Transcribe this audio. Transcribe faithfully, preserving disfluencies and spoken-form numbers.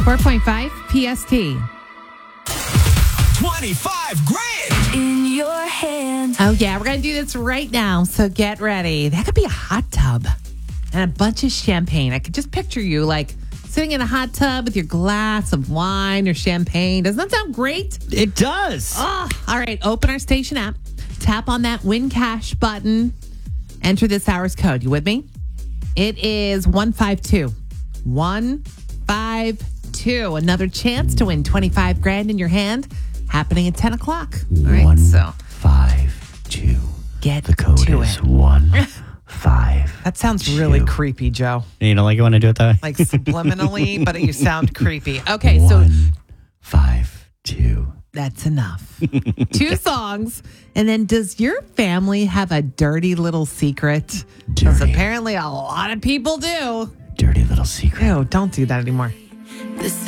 four point five P S T. twenty-five grand in your hand. Oh, yeah. We're going to do this right now. So get ready. That could be a hot tub and a bunch of champagne. I could just picture you like sitting in a hot tub with your glass of wine or champagne. Doesn't that sound great? It does. Oh, all right. Open our station app. Tap on that win cash button. Enter this hour's code. You with me? It is one five two. one five two. Another chance to win twenty-five grand in your hand. Happening at ten o'clock. All right. One, So five, two. get The code to is it. one, five. That sounds really two. creepy, Joe. You don't like it when I do it that way? Like subliminally, but you sound creepy. Okay, One, so five, two. that's enough. Two songs. And then does your family have a dirty little secret? Because Dirty. apparently a lot of people do. Dirty little secret. Ew, don't do that anymore. This